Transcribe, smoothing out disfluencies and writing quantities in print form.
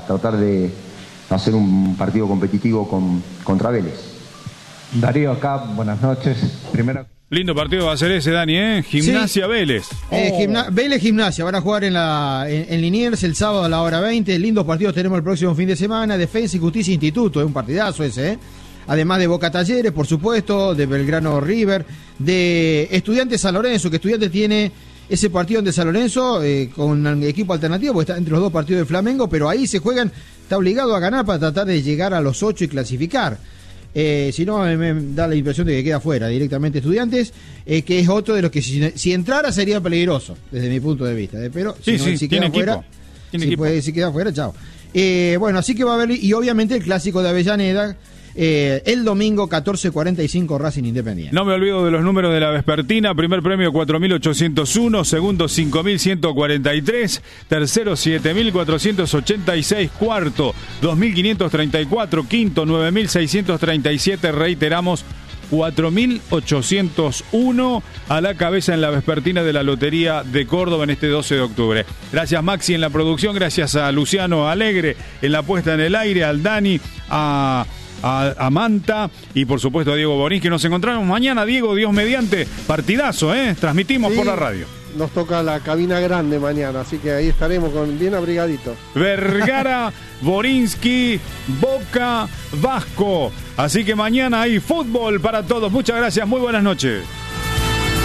tratar de hacer un partido competitivo contra Vélez. Darío acá, buenas noches. Primero... Lindo partido va a ser ese, Dani, ¿eh? Gimnasia, sí. Vélez. Vélez Gimnasia, van a jugar en Liniers el sábado a la hora 20. Lindos partidos tenemos el próximo fin de semana. Defensa y Justicia Instituto, es un partidazo ese, ¿eh? Además de Boca Talleres, por supuesto, de Belgrano River, de Estudiantes San Lorenzo, que Estudiantes tiene ese partido de San Lorenzo con un equipo alternativo, porque está entre los dos partidos de Flamengo, pero ahí se juegan, está obligado a ganar para tratar de llegar a los 8 y clasificar. Si no, me da la impresión de que queda fuera directamente Estudiantes, que es otro de los que si entrara sería peligroso, desde mi punto de vista. Pero si queda fuera, si queda fuera, chao. Bueno, así que va a haber, y obviamente el clásico de Avellaneda, el domingo 14:45 Racing Independiente. No me olvido de los números de la vespertina. Primer premio 4.801, segundo 5.143, tercero 7.486, cuarto 2.534, quinto 9.637, reiteramos 4.801 a la cabeza en la vespertina de la Lotería de Córdoba en este 12 de octubre. Gracias Maxi en la producción, gracias a Luciano Alegre en la puesta en el aire, al Dani, a Manta y por supuesto a Diego Borín, que nos encontramos mañana, Diego, Dios mediante, partidazo, transmitimos por la radio. Nos toca la cabina grande mañana, así que ahí estaremos bien abrigaditos. Vergara, Borinsky, Boca, Vasco. Así que mañana hay fútbol para todos. Muchas gracias, muy buenas noches.